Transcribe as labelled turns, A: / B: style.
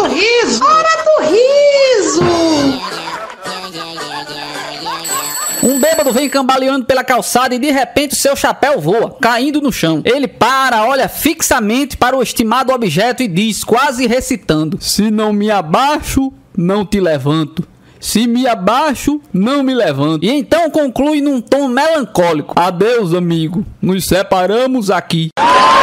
A: do riso! Hora do riso!
B: Um bêbado vem cambaleando pela calçada e de repente seu chapéu voa, caindo no chão. Ele para, olha fixamente para o estimado objeto e diz, quase recitando: se não me abaixo, não te levanto. Se me abaixo, não me levanto. E então conclui num tom melancólico: adeus, amigo, nos separamos aqui.